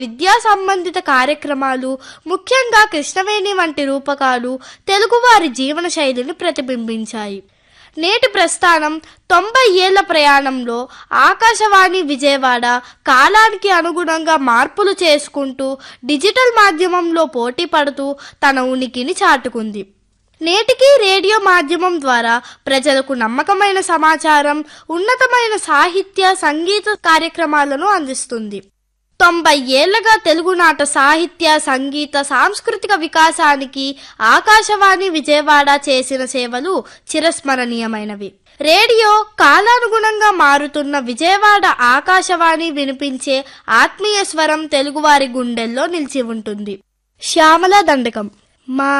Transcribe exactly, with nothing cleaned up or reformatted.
విద్యా సంబంధిత కార్యక్రమాలు, ముఖ్యంగా కృష్ణవేణి వంటి రూపకాలు తెలుగువారి జీవన శైలిని ప్రతిబింబించాయి. నేటి ప్రస్థానం తొంభై ఏళ్ల ప్రయాణంలో ఆకాశవాణి విజయవాడ కాలానికి అనుగుణంగా మార్పులు చేసుకుంటూ డిజిటల్ మాధ్యమంలో పోటీ పడుతూ తన ఉనికిని చాటుకుంది. నేటికి రేడియో మాధ్యమం ద్వారా ప్రజలకు నమ్మకమైన సమాచారం, ఉన్నతమైన సాహిత్య సంగీత కార్యక్రమాలను అందిస్తుంది. తొంభై ఏళ్లగా తెలుగునాట సాహిత్య, సంగీత, సాంస్కృతిక వికాసానికి ఆకాశవాణి విజయవాడ చేసిన సేవలు చిరస్మరణీయమైనవి. రేడియో కాలానుగుణంగా మారుతున్న విజయవాడ ఆకాశవాణి వినిపించే ఆత్మీయ స్వరం తెలుగువారి గుండెల్లో నిలిచి ఉంటుంది. శ్యామల దండకం. మా